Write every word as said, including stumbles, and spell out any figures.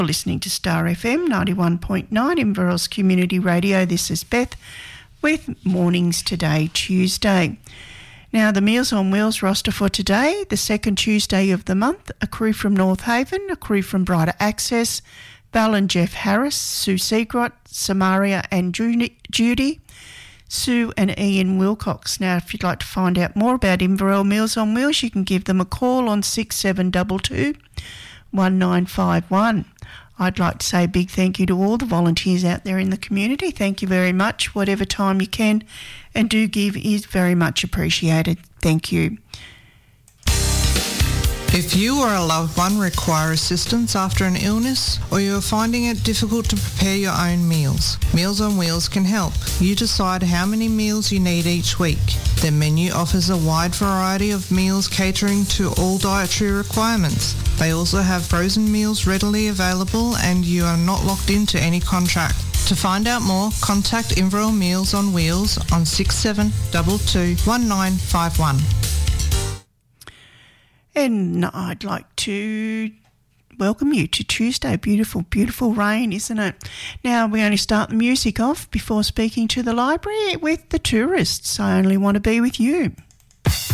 You're listening to Star F M ninety-one point nine Inverell's Community Radio. This is Beth with Mornings Today, Tuesday. Now, the Meals on Wheels roster for today, the second Tuesday of the month, a crew from North Haven, a crew from Brighter Access, Val and Jeff Harris, Sue Seagrott, Samaria and Judy, Judy, Sue and Ian Wilcox. Now, if you'd like to find out more about Inverell Meals on Wheels, you can give them a call on six seven two two, one nine five one. I'd like to say a big thank you to all the volunteers out there in the community. Thank you very much. Whatever time you can and do give is very much appreciated. Thank you. If you or a loved one require assistance after an illness, or you are finding it difficult to prepare your own meals, Meals on Wheels can help. You decide how many meals you need each week. Their menu offers a wide variety of meals catering to all dietary requirements. They also have frozen meals readily available and you are not locked into any contract. To find out more, contact Inverell Meals on Wheels on six seven two two, one nine five one. And I'd like to welcome you to Tuesday. Beautiful, beautiful rain, isn't it? Now, we only start the music off before speaking to the library with The Tourists. I Only Want to Be With You.